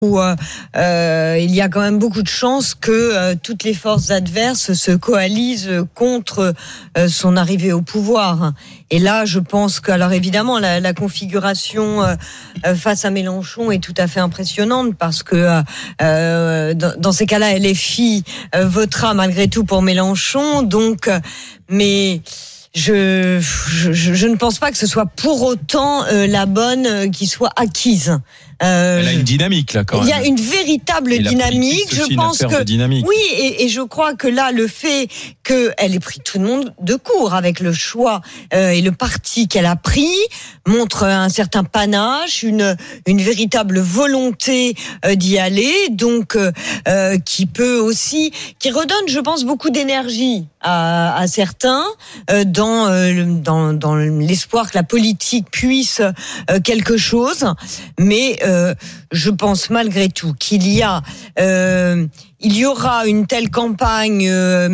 où il y a quand même beaucoup de chances que toutes les forces adverses se coalisent contre son arrivée au pouvoir. Et là, je pense que, alors évidemment, la configuration face à Mélenchon est tout à fait impressionnante parce que dans ces cas-là, LFI votera malgré tout pour Mélenchon. Donc, mais je ne pense pas que ce soit pour autant la bonne qui soit acquise. Elle a une dynamique là quand même. Il y a une véritable dynamique. Je pense que dynamique. Oui, et je crois que là, le fait qu'elle ait pris tout le monde de court avec le choix et le parti qu'elle a pris montre un certain panache, une véritable volonté d'y aller, donc qui redonne, je pense, beaucoup d'énergie à certains dans l'espoir que la politique puisse quelque chose, mais je pense malgré tout qu'il y aura une telle campagne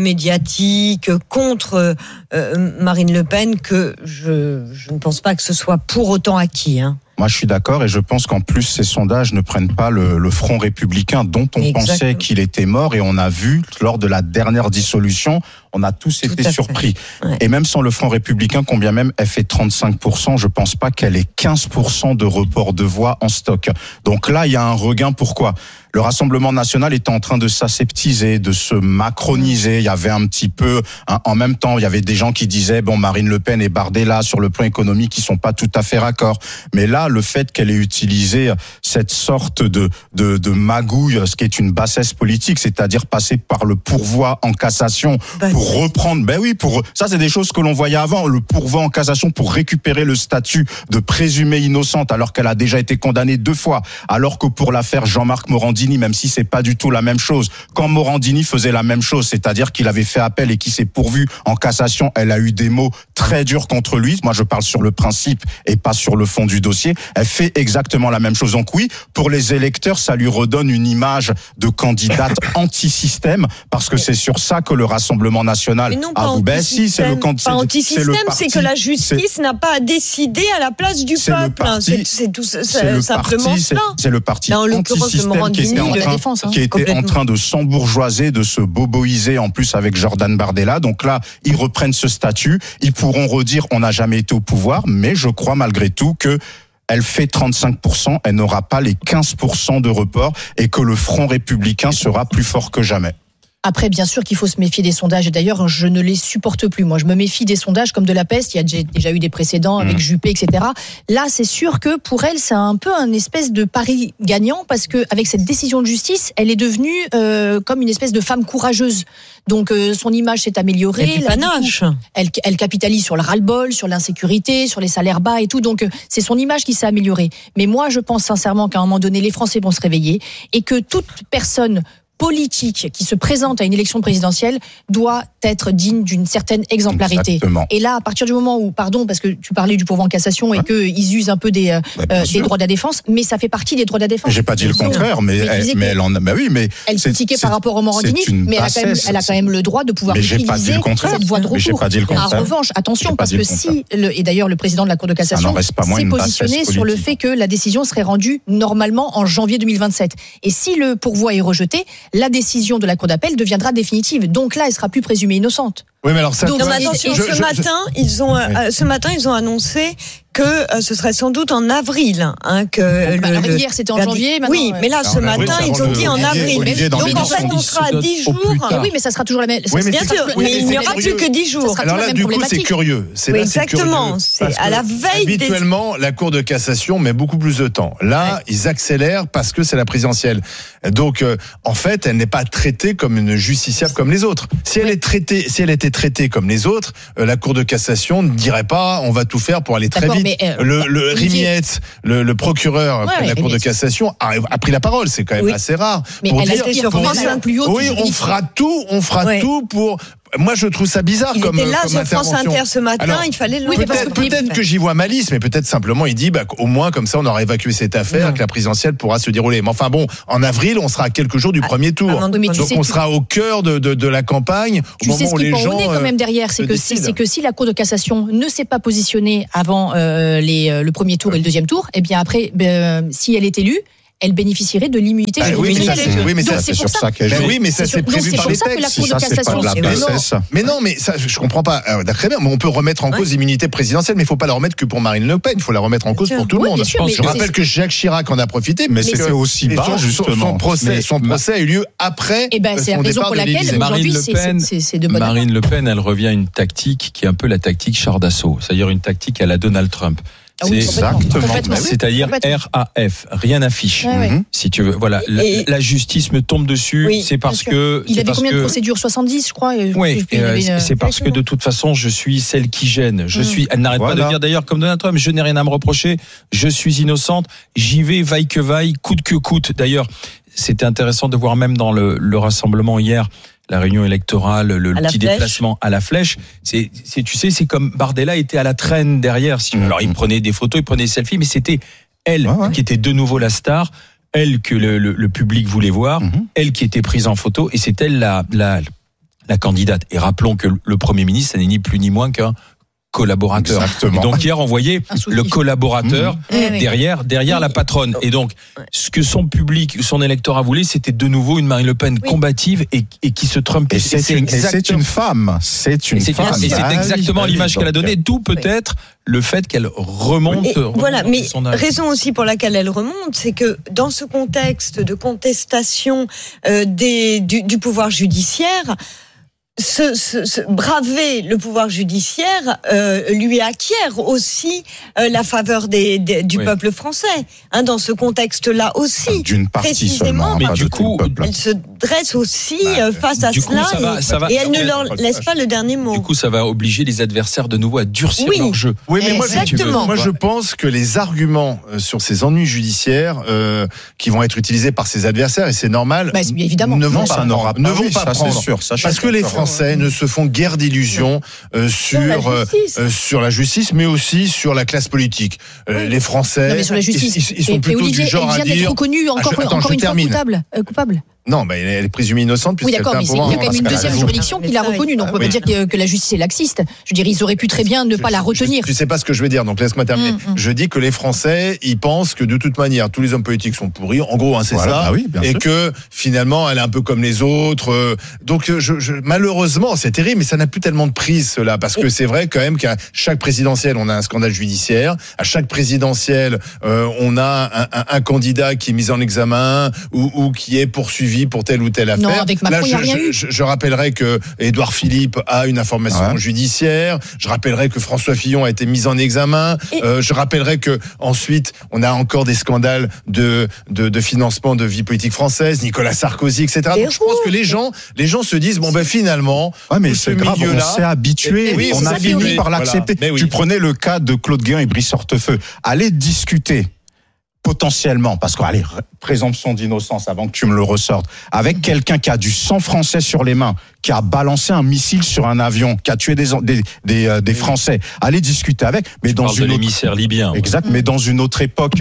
médiatique contre Marine Le Pen que je ne pense pas que ce soit pour autant acquis. Moi, je suis d'accord et je pense qu'en plus, ces sondages ne prennent pas le Front républicain dont on pensait qu'il était mort et on a vu lors de la dernière dissolution, on a tous été surpris. Ouais. Et même sans le Front républicain, combien même elle fait 35%, je pense pas qu'elle ait 15% de report de voix en stock. Donc là, il y a un regain. Pourquoi ? Le Rassemblement national était en train de s'aseptiser, de se macroniser. Il y avait un petit peu, en même temps, il y avait des gens qui disaient, bon, Marine Le Pen et Bardella, sur le plan économique, qui sont pas tout à fait raccords. Mais là, le fait qu'elle ait utilisé cette sorte de magouille, ce qui est une bassesse politique, c'est-à-dire passer par le pourvoi en cassation pour reprendre, ça c'est des choses que l'on voyait avant, le pourvoi en cassation pour récupérer le statut de présumée innocente alors qu'elle a déjà été condamnée 2 fois, alors que pour l'affaire Jean-Marc Morandini, même si c'est pas du tout la même chose, quand Morandini faisait la même chose, c'est-à-dire qu'il avait fait appel et qu'il s'est pourvu en cassation, elle a eu des mots très durs contre lui. Moi, je parle sur le principe et pas sur le fond du dossier. Elle fait exactement la même chose. Donc oui, pour les électeurs, ça lui redonne une image de candidate anti-système, parce que c'est sur ça que le Rassemblement national a vous. Si, c'est le pas anti-système, c'est que la justice n'a pas à décider à la place du peuple. C'est tout simplement cela. C'est le parti là, en anti-système qui était en train de s'embourgeoiser, de se boboiser en plus avec Jordan Bardella. Donc là, ils reprennent ce statut. Ils pourront redire on n'a jamais été au pouvoir, mais je crois malgré tout que elle fait 35%, elle n'aura pas les 15% de report et que le Front républicain sera plus fort que jamais. Après, bien sûr qu'il faut se méfier des sondages. Et d'ailleurs, je ne les supporte plus. Moi, je me méfie des sondages comme de la peste. Il y a déjà eu des précédents avec Juppé, etc. Là, c'est sûr que pour elle, c'est un peu un espèce de pari gagnant parce que avec cette décision de justice, elle est devenue comme une espèce de femme courageuse. Donc, son image s'est améliorée. Elle capitalise sur le ras-le-bol, sur l'insécurité, sur les salaires bas et tout. Donc, c'est son image qui s'est améliorée. Mais moi, je pense sincèrement qu'à un moment donné, les Français vont se réveiller et que toute personne politique qui se présente à une élection présidentielle doit être digne d'une certaine exemplarité. Exactement. Et là, à partir du moment où, parce que tu parlais du pourvoi en cassation et qu'ils usent un peu des droits de la défense, mais ça fait partie des droits de la défense. J'ai pas dit le contraire, mais elle en a. Elle critiquait par rapport au Morandini, mais elle a quand même le droit de pouvoir utiliser cette voie de recours. En revanche, attention, parce que et d'ailleurs le président de la Cour de cassation s'est positionné sur le fait que la décision serait rendue normalement en janvier 2027. Et si le pourvoi est rejeté, la décision de la Cour d'appel deviendra définitive. Donc là, elle sera plus présumée innocente. Oui, mais alors ça. Donc, attention, ce matin, ils ont annoncé que ce serait sans doute en avril. Hier, c'était en janvier. Oui, mais là, ce matin, ils ont dit en avril. Donc, en fait, on sera à 10 jours. Oui, mais ça sera toujours la même. Bien sûr, mais il n'y aura plus que 10 jours. Alors là, du coup, c'est curieux. Exactement. C'est à la veille. Habituellement, la Cour de cassation met beaucoup plus de temps. Là, ils accélèrent parce que c'est la présidentielle. Donc, en fait, elle n'est pas traitée comme une justiciable comme les autres. Si elle était traitée comme les autres, la Cour de cassation ne dirait pas on va tout faire pour aller très vite. Le Rimiette, le procureur de la Cour de cassation a pris la parole. C'est quand même assez rare. Mais pour elle dire, a été sur France plus haut. Oui, on fera tout pour. Moi, je trouve ça bizarre comme était là comme sur France Inter ce matin. Alors, il fallait le. Peut-être que j'y vois malice, mais peut-être simplement il dit au moins comme ça on aura évacué cette affaire, que la présidentielle pourra se dérouler. Mais enfin bon, en avril, on sera à quelques jours du premier tour, donc on sera au cœur de la campagne. Tu sais ce qui peut en est quand même derrière, c'est que si la Cour de cassation ne s'est pas positionnée avant le premier tour et le deuxième tour, et bien après, si elle est élue, elle bénéficierait de l'immunité juridictionnelle. Oui, mais Donc, ça, c'est pour ça. Oui, mais ça c'est prévu par les textes. C'est pour ça que la Cour de cassation. C'est pas de la PSS. Mais non, mais ça, je comprends pas. Très bien, mais on peut remettre en cause l'immunité présidentielle, mais il faut pas la remettre que pour Marine Le Pen. Il faut la remettre en cause pour tout le monde. Je rappelle que Jacques Chirac en a profité, mais c'est aussi bas, justement. Son procès a eu lieu après c'est son la raison départ pour de laquelle l'Élysée. aujourd'hui c'est de bonne Marine Le Pen, elle revient à une tactique qui est un peu la tactique char d'assaut, c'est-à-dire une tactique à la Donald Trump. C'est-à-dire RAF, rien n'affiche. Si tu veux, voilà, la justice me tombe dessus. C'est parce que il avait combien de procédures, 70, je crois. Oui, c'est parce que de toute façon, je suis celle qui gêne. Elle n'arrête pas de dire d'ailleurs, comme Donald Trump, je n'ai rien à me reprocher. Je suis innocente. J'y vais, vaille que vaille, coûte que coûte. D'ailleurs, c'était intéressant de voir même dans le rassemblement hier. La réunion électorale, le petit déplacement à la flèche, c'est comme Bardella était à la traîne derrière. Alors il prenait des photos, il prenait des selfies, mais c'était elle qui était de nouveau la star, elle que le public voulait voir, elle qui était prise en photo, et c'est elle la candidate. Et rappelons que le Premier ministre, ça n'est ni plus ni moins qu'un collaborateur. Exactement. Et donc hier, on voyait le collaborateur derrière la patronne. Et donc, ce que son public, son électorat voulait, c'était de nouveau une Marine Le Pen combative et qui se trumpait. Et c'est une femme. C'est une femme. Et c'est exactement l'image qu'elle a donnée, d'où peut-être le fait qu'elle remonte. Voilà, mais raison aussi pour laquelle elle remonte, c'est que dans ce contexte de contestation du pouvoir judiciaire, braver le pouvoir judiciaire lui acquiert aussi la faveur du peuple français. Dans ce contexte-là aussi, d'une partie précisément. Seulement, mais du coup, elle se dresse aussi face à cela, et elle ne leur laisse pas le dernier mot. Du coup, ça va obliger les adversaires de nouveau à durcir leur jeu. Oui, mais exactement. Moi, je pense que les arguments sur ces ennuis judiciaires qui vont être utilisés par ses adversaires, et c'est normal, évidemment, ne vont pas prendre. Sûr, parce que les Français ne se font guère d'illusions sur la justice, mais aussi sur la classe politique. Les Français, sur la justice. Ils sont plutôt du genre à dire. Elle vient d'être reconnue encore une fois coupable. Non, mais elle est présumée innocente. Oui, d'accord, mais il y a quand même une deuxième juridiction qui l'a reconnue. Donc, on peut pas dire que la justice est laxiste. Je veux dire, ils auraient pu très bien ne pas la retenir. Tu sais pas ce que je veux dire, donc laisse-moi terminer. Je dis que les Français, ils pensent que de toute manière, tous les hommes politiques sont pourris. En gros, c'est ça. Et que finalement, elle est un peu comme les autres. Donc, malheureusement, c'est terrible, mais ça n'a plus tellement de prise, cela. Parce que c'est vrai quand même qu'à chaque présidentielle, on a un scandale judiciaire. À chaque présidentielle, on a un candidat qui est mis en examen ou qui est poursuivi pour telle ou telle affaire. Non, avec Macron, il n'y a rien eu. Je rappellerai que Édouard Philippe a une information judiciaire. Je rappellerai que François Fillon a été mis en examen. Je rappellerai que ensuite, on a encore des scandales de financement de vie politique française, Nicolas Sarkozy, etc. Donc je pense que les gens se disent finalement, mais c'est grave, on s'est habitué, on a fini par l'accepter. Tu prenais le cas de Claude Guéant et Brice Hortefeux. Allez discuter potentiellement, parce que, présomption d'innocence avant que tu me le ressortes, avec quelqu'un qui a du sang français sur les mains, qui a balancé un missile sur un avion, qui a tué des Français, allez discuter avec, mais dans une l'émissaire libyen. Exact, mais dans une autre époque,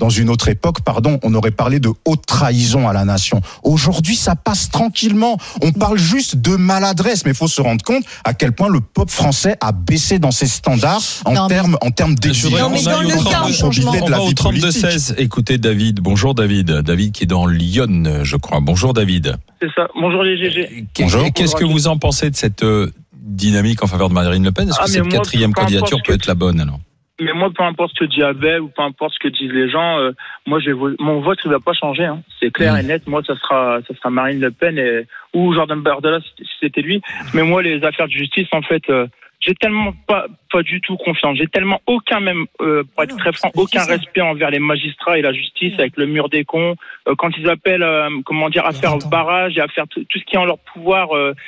on aurait parlé de haute trahison à la nation. Aujourd'hui, ça passe tranquillement. On parle juste de maladresse, mais il faut se rendre compte à quel point le peuple français a baissé dans ses standards en termes d'exigence. On va au 32-16. Écoutez David. Bonjour David. David qui est dans Lyon, je crois. Bonjour David. C'est ça. Bonjour les GG. Qu'est-ce que vous en pensez de cette dynamique en faveur de Marine Le Pen? Est-ce que cette quatrième candidature peut être la bonne alors? Mais moi, peu importe ce que dit Abel ou peu importe ce que disent les gens, mon vote ne va pas changer. C'est clair et net. Moi, ça sera Marine Le Pen ou Jordan Bardella si c'était lui. Mais moi, les affaires de justice, en fait, j'ai tellement pas du tout confiance. J'ai tellement pour être très franc, aucun respect envers les magistrats et la justice avec le mur des cons. Quand ils appellent, à faire barrage et à faire tout ce qui est en leur pouvoir.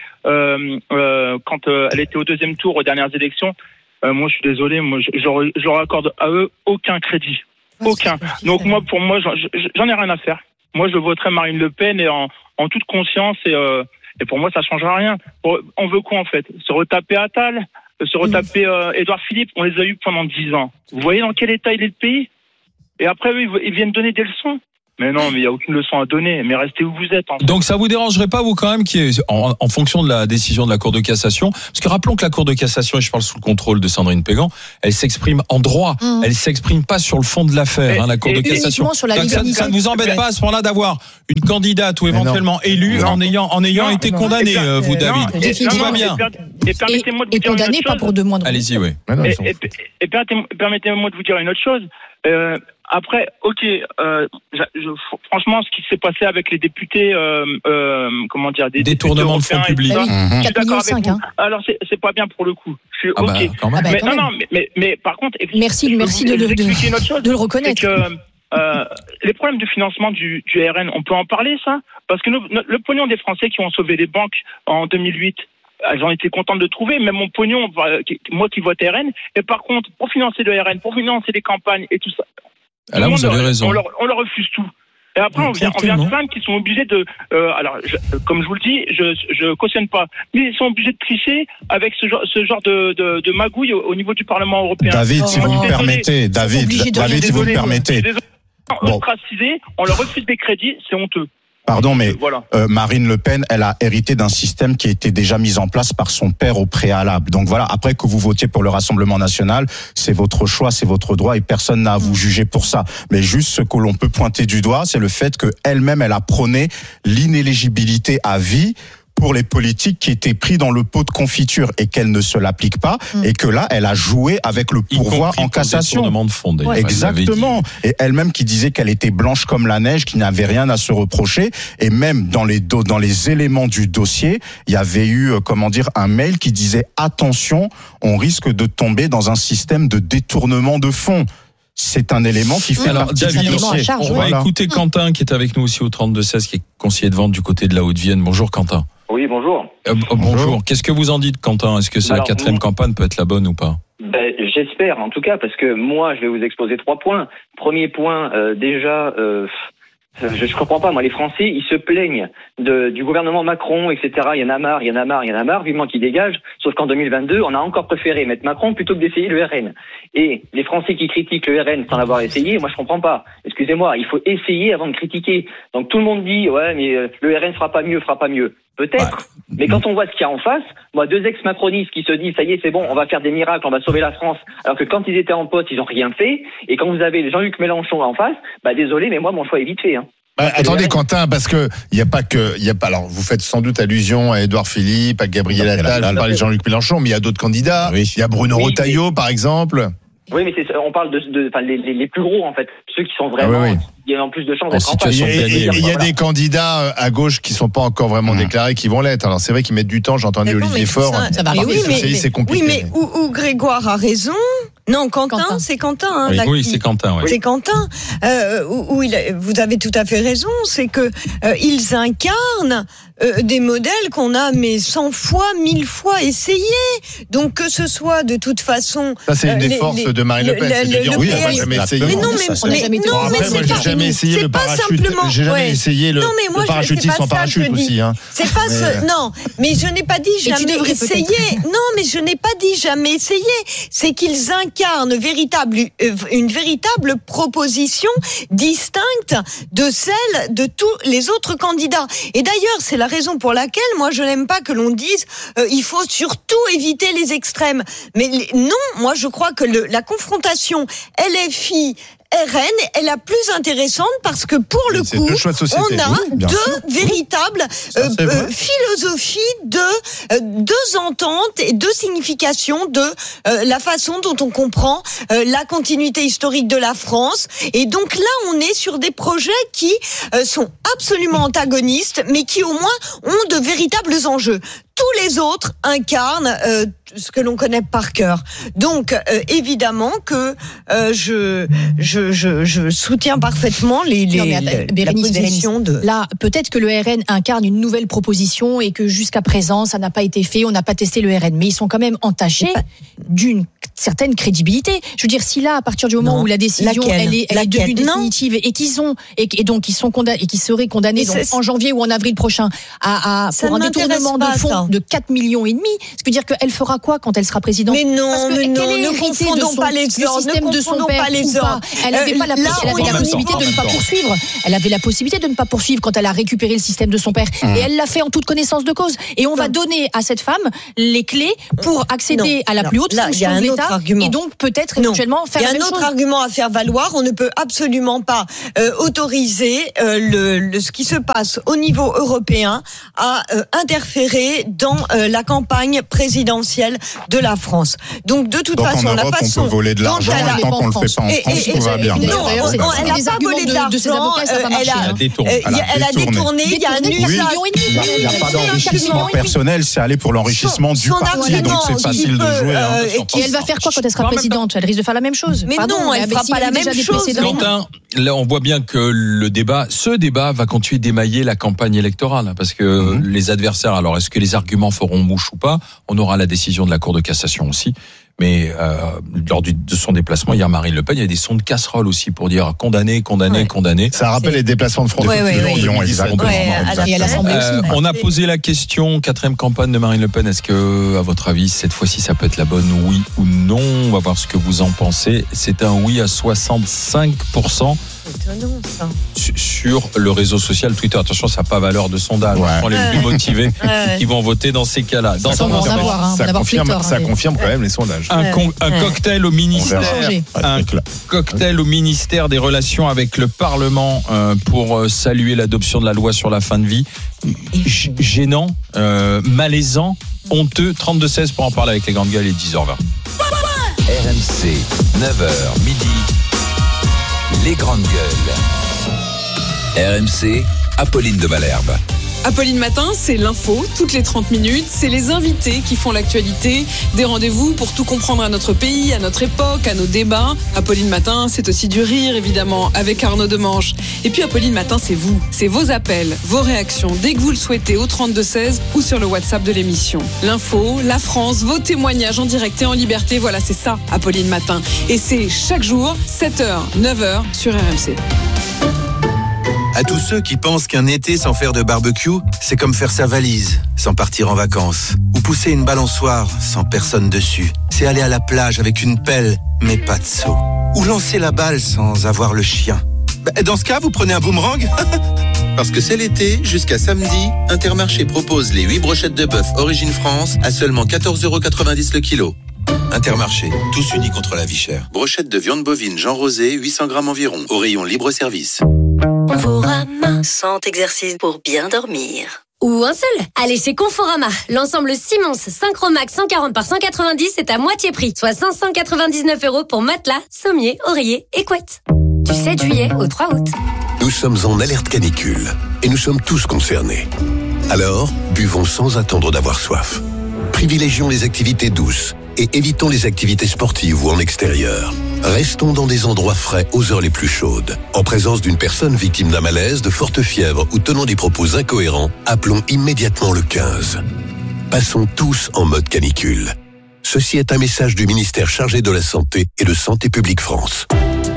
Quand elle était au deuxième tour aux dernières élections. Moi, je suis désolé, je leur accorde à eux aucun crédit. Aucun. Donc, pour moi, j'en ai rien à faire. Moi, je voterai Marine Le Pen et en toute conscience et pour moi, ça ne changera rien. On veut quoi, en fait? Se retaper Attal? Se retaper Édouard Philippe? On les a eus pendant 10 ans. Vous voyez dans quel état il est le pays? Et après, eux, ils viennent donner des leçons. Mais non, mais il n'y a aucune leçon à donner. Mais restez où vous êtes. En fait. Donc ça vous dérangerait pas, vous, quand même, en fonction de la décision de la Cour de cassation, parce que rappelons que la Cour de cassation, et je parle sous le contrôle de Sandrine Pégan, elle s'exprime en droit. Elle s'exprime pas sur le fond de l'affaire, la Cour de cassation. Sur la ça ne vous embête pas à ce moment-là d'avoir une candidate ou éventuellement élue en ayant été condamnée, vous, David. Tout va bien. Et condamnée pas pour 2 mois. Allez-y, oui. Et permettez-moi de vous dire une autre chose. Après, franchement, ce qui s'est passé avec les députés, des détournement de fonds publics. 4,5 millions. Alors c'est pas bien pour le coup. Je suis mais par contre, merci de le reconnaître. Les problèmes de financement du RN, on peut en parler, ça, parce que le pognon des Français qui ont sauvé les banques en 2008. Elles ont été contentes de trouver, même mon pognon, moi qui vote RN. Et par contre, pour financer le RN, pour financer les campagnes et tout ça, là vous avez raison. On leur refuse tout. Et après, on vient de plaindre qu'ils sont obligés de. Comme je vous le dis, je cautionne pas, mais ils sont obligés de tricher avec ce genre de magouille au niveau du Parlement européen. David, si vous me permettez, si vous me permettez. Ostracisés, on leur refuse des crédits, c'est honteux. Pardon, mais voilà. Marine Le Pen, elle a hérité d'un système qui était déjà mis en place par son père au préalable. Donc voilà, après que vous votiez pour le Rassemblement national, c'est votre choix, c'est votre droit et personne n'a à vous juger pour ça. Mais juste ce que l'on peut pointer du doigt, c'est le fait qu'elle-même, elle a prôné l'inéligibilité à vie pour les politiques qui étaient pris dans le pot de confiture et qu'elle ne se l'applique pas et que là, elle a joué avec le pourvoi en cassation. De fonds, exactement. Et elle-même qui disait qu'elle était blanche comme la neige, qui n'avait rien à se reprocher. Et même dans les éléments du dossier, il y avait eu, un mail qui disait attention, on risque de tomber dans un système de détournement de fonds. C'est un élément qui fait partie du dossier. On va écouter Quentin qui est avec nous aussi au 32-16, qui est conseiller de vente du côté de la Haute-Vienne. Bonjour Quentin. Oui, bonjour. Bonjour. Qu'est-ce que vous en dites, Quentin ? Est-ce que la 4e campagne peut être la bonne ou pas ? J'espère, en tout cas, parce que moi, je vais vous exposer 3 points. Premier point, je comprends pas, moi, les Français, ils se plaignent du gouvernement Macron, etc. Il y en a marre, vivement qu'ils dégagent. Sauf qu'en 2022, on a encore préféré mettre Macron plutôt que d'essayer le RN. Et les Français qui critiquent le RN sans l'avoir essayé, moi, je comprends pas. Excusez-moi, il faut essayer avant de critiquer. Donc tout le monde dit, ouais, mais le RN fera pas mieux. Peut-être, mais quand on voit ce qu'il y a en face, moi, 2 ex-macronistes qui se disent, ça y est, c'est bon, on va faire des miracles, on va sauver la France, alors que quand ils étaient en poste, ils ont rien fait, et quand vous avez Jean-Luc Mélenchon en face, désolé, mais moi, mon choix est vite fait, hein. Attendez Quentin, parce que alors vous faites sans doute allusion à Édouard Philippe, à Gabriel Attal, vous parlez de Jean-Luc Mélenchon, mais il y a d'autres candidats, il y a Bruno Retailleau par exemple. Oui, mais on parle les plus gros en fait, ceux qui sont vraiment qui ont plus de chances d'être en place. Il y a des candidats à gauche qui sont pas encore vraiment déclarés, qui vont l'être. Alors c'est vrai qu'ils mettent du temps. J'entendais Olivier Faure. Ça va arriver. C'est compliqué. Oui, mais où Grégoire a raison. Non, Quentin. C'est Quentin. Hein, oui, c'est Quentin. C'est Quentin. Vous avez tout à fait raison. C'est que ils incarnent des modèles qu'on a 100 fois, 1000 fois essayés. Donc que ce soit de toute façon. Ça c'est une des forces de Marine Le Pen. C'est de dire oui, on n'a jamais essayé. Mais non, mais j'ai jamais essayé le parachute. J'ai jamais essayé le parachutisme sans parachute aussi. C'est pas non, mais je n'ai pas dit jamais essayé. Non, mais je n'ai pas dit jamais essayé. C'est qu'ils incarnent une véritable proposition distincte de celle de tous les autres candidats. Et d'ailleurs, c'est la raison pour laquelle moi je n'aime pas que l'on dise il faut surtout éviter les extrêmes. Mais non, moi je crois que la confrontation LFI RN est la plus intéressante parce que pour le coup, on a véritables philosophies deux ententes et 2 significations de la façon dont on comprend la continuité historique de la France. Et donc là, on est sur des projets qui sont absolument antagonistes, mais qui au moins ont de véritables enjeux. Tous les autres incarnent ce que l'on connaît par cœur. Donc, évidemment que je soutiens parfaitement la position de... Là, peut-être que le RN incarne une nouvelle proposition et que jusqu'à présent, ça n'a pas été fait, on n'a pas testé le RN. Mais ils sont quand même entachés d'une certaine crédibilité. Je veux dire, si là, à partir du moment où la décision elle est devenue définitive et donc ils sont condamnés, et qu'ils seraient condamnés donc, en janvier ou en avril prochain pour un détournement de fonds de 4,5 millions. Ce qui veut dire qu'elle fera quoi quand elle sera présidente? Mais non, ne confondons pas les ordres. Système de son père ou pas. Elle n'avait pas la possibilité de ne pas poursuivre. Elle avait la possibilité de ne pas poursuivre quand elle a récupéré le système de son père. Et elle l'a fait en toute connaissance de cause. Et on va donner à cette femme les clés pour accéder à la plus haute fonction de l'État. Et donc peut-être éventuellement faire la même chose. Il y a un autre argument à faire valoir. On ne peut absolument pas autoriser ce qui se passe au niveau européen à interférer dans la campagne présidentielle de la France. Donc de toute façon, en Europe, la façon on peut voler de l'argent et tant qu'on le fait pas en France, tout va bien. Non, elle n'a pas volé d'argent. Elle a détourné. Il y a un usage. Il n'y a pas d'enrichissement personnel, c'est aller pour l'enrichissement du parti, donc c'est facile de jouer. Et elle va faire quoi quand elle sera présidente? Elle risque de faire la même chose. Mais non, elle ne fera pas la même chose. Quentin, là on voit bien que ce débat va continuer d'émailler la campagne électorale, parce que les adversaires, alors est-ce que les arguments feront mouche ou pas? On aura la décision de la Cour de cassation aussi. Mais lors de son déplacement hier, Marine Le Pen, il y a des sons de casserole aussi pour dire condamné. Ça rappelle les déplacements de Front de Lyon, exactement. Et à l'Assemblée aussi. On a posé la question, 4e campagne de Marine Le Pen, est-ce que, à votre avis, cette fois-ci, ça peut être la bonne, oui ou non? On va voir ce que vous en pensez. C'est un oui à 65%. Étonnant, ça. Sur le réseau social Twitter. Attention, ça n'a pas valeur de sondage. On prend les plus motivés qui vont voter dans ces cas-là. Ça confirme quand même les sondages. Un cocktail au ministère. Cocktail au ministère des Relations avec le Parlement pour saluer l'adoption de la loi sur la fin de vie. Gênant, malaisant, honteux. 32-16 pour en parler avec les grandes gueules et 10h20. RMC, 9h, midi. Les grandes gueules. RMC, Apolline de Malherbe. Apolline Matin, c'est l'info, toutes les 30 minutes. C'est les invités qui font l'actualité. Des rendez-vous pour tout comprendre à notre pays, à notre époque, à nos débats. Apolline Matin, c'est aussi du rire, évidemment, avec Arnaud Demanche. Et puis Apolline Matin, c'est vous. C'est vos appels, vos réactions, dès que vous le souhaitez, au 32-16 ou sur le WhatsApp de l'émission. L'info, la France, vos témoignages en direct et en liberté. Voilà, c'est ça, Apolline Matin. Et c'est chaque jour, 7h, 9h, sur RMC. À tous ceux qui pensent qu'un été sans faire de barbecue, c'est comme faire sa valise sans partir en vacances. Ou pousser une balançoire sans personne dessus. C'est aller à la plage avec une pelle, mais pas de seau. Ou lancer la balle sans avoir le chien. Dans ce cas, vous prenez un boomerang. Parce que c'est l'été, jusqu'à samedi, Intermarché propose les 8 brochettes de bœuf Origine France à seulement 14,90€ le kilo. Intermarché, tous unis contre la vie chère. Brochette de viande bovine Jean Rosé, 800 grammes environ, au rayon libre-service. Conforama, 100 exercices pour bien dormir. Ou un seul. Allez chez Conforama. L'ensemble Simmons Synchromax 140 par 190 est à moitié prix, soit 599€ pour matelas, sommier, oreiller et couette. Du 7 juillet au 3 août. Nous sommes en alerte canicule et nous sommes tous concernés. Alors, buvons sans attendre d'avoir soif. Privilégions les activités douces et évitons les activités sportives ou en extérieur. Restons dans des endroits frais aux heures les plus chaudes. En présence d'une personne victime d'un malaise, de forte fièvre ou tenant des propos incohérents, appelons immédiatement le 15. Passons tous en mode canicule. Ceci est un message du ministère chargé de la Santé et de Santé publique France.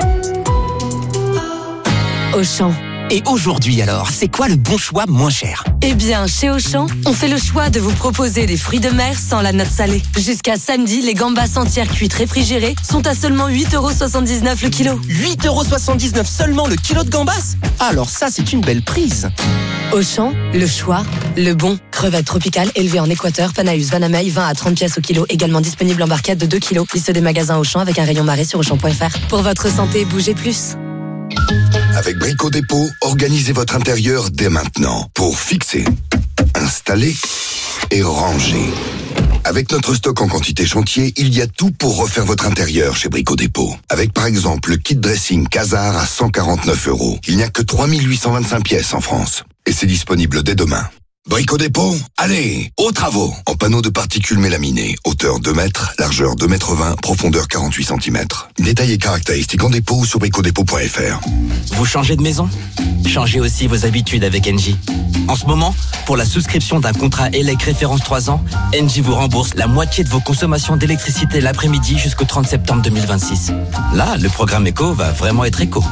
Auchan. Et aujourd'hui alors, c'est quoi le bon choix moins cher? Eh bien, chez Auchan, on fait le choix de vous proposer des fruits de mer sans la note salée. Jusqu'à samedi, les gambas entières cuites réfrigérées sont à seulement 8,79€ le kilo. 8,79€ seulement le kilo de gambas? Alors ça, c'est une belle prise. Auchan, le choix, le bon. Crevettes tropicales élevées en Équateur, Panaus, Vanamaï, 20 à 30 pièces au kilo. Également disponible en barquette de 2 kilos. Liste des magasins Auchan avec un rayon marée sur Auchan.fr. Pour votre santé, bougez plus. Avec Brico Dépôt, organisez votre intérieur dès maintenant pour fixer, installer et ranger. Avec notre stock en quantité chantier, il y a tout pour refaire votre intérieur chez Brico Dépôt. Avec par exemple le kit dressing Casar à 149€. Il n'y a que 3825 pièces en France. Et c'est disponible dès demain. Brico Dépôt, allez, aux travaux. En panneaux de particules mélaminées, hauteur 2 mètres, largeur 2,20 m, profondeur 48 cm. Détails et caractéristiques en dépôt sur bricodépôt.fr. Vous changez de maison? Changez aussi vos habitudes avec Engie. En ce moment, pour la souscription d'un contrat ELEC référence 3 ans, Engie vous rembourse la moitié de vos consommations d'électricité l'après-midi jusqu'au 30 septembre 2026. Là, le programme éco va vraiment être éco.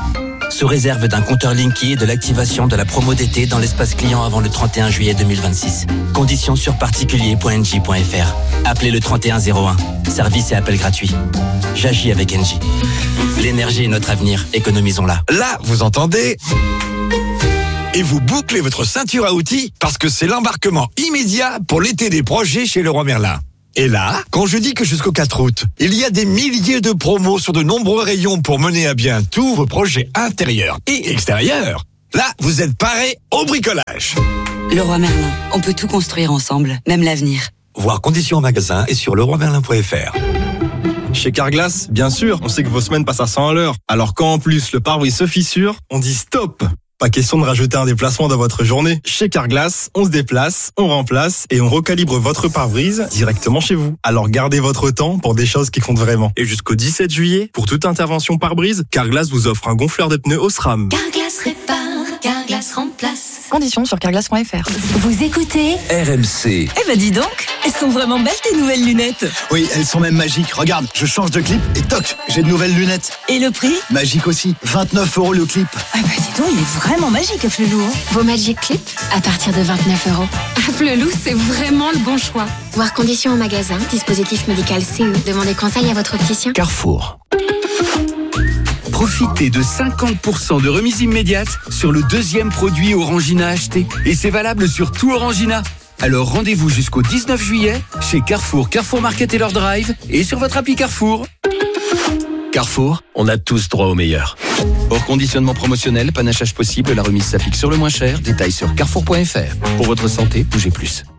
sous réserve d'un compteur Linky et de l'activation de la promo d'été dans l'espace client avant le 31 juillet 2026. Conditions sur particulier.engie.fr. Appelez le 3101. Service et appel gratuit. J'agis avec Engie. L'énergie est notre avenir, économisons-la. Là, vous entendez ? Et vous bouclez votre ceinture à outils parce que c'est l'embarquement immédiat pour l'été des projets chez Leroy Merlin. Et là, quand je dis que jusqu'au 4 août, il y a des milliers de promos sur de nombreux rayons pour mener à bien tous vos projets intérieurs et extérieurs, là, vous êtes parés au bricolage. Leroy Merlin, on peut tout construire ensemble, même l'avenir. Voir conditions en magasin et sur leroymerlin.fr. Chez Carglass, bien sûr, on sait que vos semaines passent à 100 à l'heure. Alors quand en plus le pare-brise se fissure, on dit stop. Pas question de rajouter un déplacement dans votre journée. Chez Carglass, on se déplace, on remplace et on recalibre votre pare-brise directement chez vous. Alors gardez votre temps pour des choses qui comptent vraiment. Et jusqu'au 17 juillet, pour toute intervention pare-brise, Carglass vous offre un gonfleur de pneus Osram. Carglass répare, Carglass remplace. Conditions sur carglass.fr. Vous écoutez RMC. Eh ben dis donc, elles sont vraiment belles tes nouvelles lunettes. Oui, elles sont même magiques. Regarde, je change de clip et toc, j'ai de nouvelles lunettes. Et le prix ? Magique aussi, 29 € le clip. Ah bah dis donc, il est vraiment magique Afflelou. Vos Magic Clips à partir de 29 €. Afflelou, c'est vraiment le bon choix. Voir conditions en magasin, dispositif médical CE. Demandez conseil à votre opticien. Carrefour. Profitez de 50% de remise immédiate sur le deuxième produit Orangina acheté. Et c'est valable sur tout Orangina. Alors rendez-vous jusqu'au 19 juillet chez Carrefour, Carrefour Market et leur Drive et sur votre appli Carrefour. Carrefour, on a tous droit au meilleur. Hors conditionnement promotionnel, panachage possible, la remise s'applique sur le moins cher. Détails sur carrefour.fr. Pour votre santé, bougez plus.